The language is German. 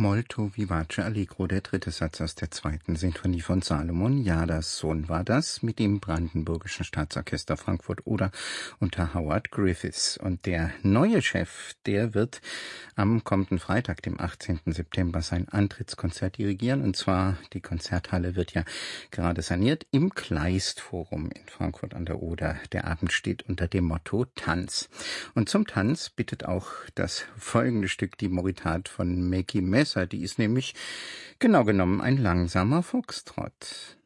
Molto vivace allegro, der dritte Satz aus der zweiten Sinfonie von Salomon. Ja, das Sohn war das mit dem Brandenburgischen Staatsorchester Frankfurt oder unter Howard Griffiths. Und der neue Chef, der wird am kommenden Freitag, dem 18. September, sein Antrittskonzert dirigieren. Und zwar, die Konzerthalle wird ja gerade saniert im Kleistforum in Frankfurt an der Oder. Der Abend steht unter dem Motto Tanz. Und zum Tanz bittet auch das folgende Stück die Moritat von Mackie Messer. Die ist nämlich genau genommen ein langsamer Foxtrott.